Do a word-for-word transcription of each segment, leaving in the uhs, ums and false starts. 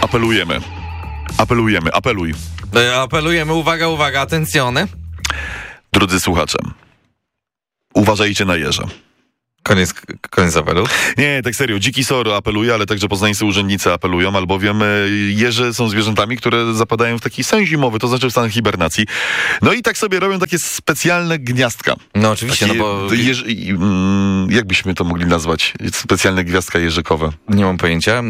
apelujemy. Apelujemy, apeluj. Apelujemy, uwaga, uwaga, atencjone. Drodzy słuchacze, uważajcie na jeża. Koniec, koniec apelu? Nie, tak serio, dziki sor apeluje, ale także poznańscy urzędnicy apelują, albowiem jeże są zwierzętami, które zapadają w taki sen zimowy, to znaczy w stan hibernacji. No i tak sobie robią takie specjalne gniazdka. No oczywiście, takie, no bo... Jeż, jak byśmy to mogli nazwać? Specjalne gwiazdka jeżykowe. Nie mam pojęcia.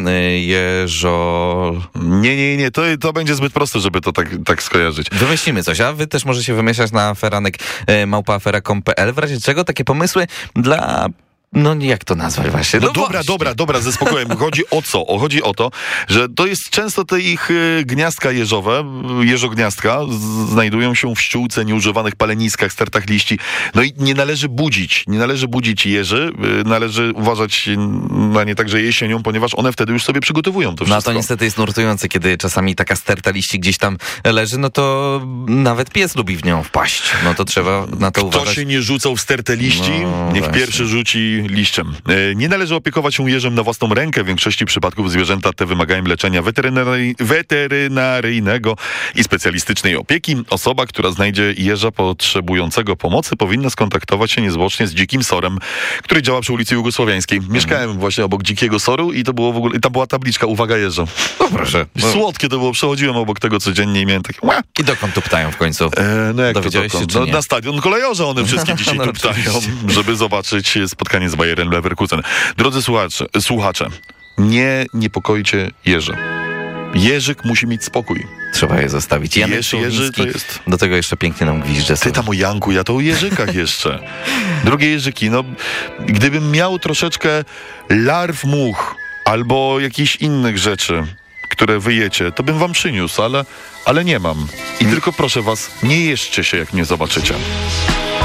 Jeżo... Nie, nie, nie, to, to będzie zbyt proste, żeby to tak, tak skojarzyć. Wymyślimy coś, a wy też możecie wymyślać na aferanek małpa afera kropka com kropka p l, w razie czego takie pomysły dla... No jak to nazwać właśnie? No, no dobra, właśnie. dobra, dobra, ze spokojem. Chodzi o co? O, chodzi o to, że to jest często te ich y, gniazdka jeżowe, jeżogniazdka, z, znajdują się w ściółce, nieużywanych paleniskach, stertach liści. No i nie należy budzić, nie należy budzić jeży, y, należy uważać na nie także jesienią, ponieważ one wtedy już sobie przygotowują to wszystko. No to niestety jest nurtujące, kiedy czasami taka sterta liści gdzieś tam leży, no to nawet pies lubi w nią wpaść. No to trzeba na to Kto uważać. Kto się nie rzucał w stertę liści, no, niech właśnie. pierwszy rzuci liściem. Nie należy opiekować się jeżem na własną rękę. W większości przypadków zwierzęta te wymagają leczenia weterynary... weterynaryjnego i specjalistycznej opieki. Osoba, która znajdzie jeża potrzebującego pomocy, powinna skontaktować się niezwłocznie z dzikim sorem, który działa przy ulicy Jugosłowiańskiej. Mieszkałem mhm. właśnie obok dzikiego soru i to było w ogóle, i tam była tabliczka uwaga jeżo. No proszę. No. Słodkie to było. Przechodziłem obok tego codziennie i miałem takie... Ła! I dokąd tu ptają w końcu? E, no jak to Dowiedziałeś się, czy no, nie? na stadion kolejorze one wszystkie dzisiaj no, tu ptają, żeby zobaczyć spotkanie z Bayerem Leverkusen. Drodzy słuchacze, słuchacze, nie niepokoicie jeży. Jeżyk musi mieć spokój. Trzeba je zostawić. Janek Jeż, jeży to jest... Do tego jeszcze pięknie nam gwizdże. Ty tam o Janku, ja to o jeżykach jeszcze. Drugie jeżyki, no gdybym miał troszeczkę larw much albo jakichś innych rzeczy, które wyjecie, to bym wam przyniósł, ale, ale nie mam. I tylko proszę was, nie jeszcie się, jak mnie zobaczycie.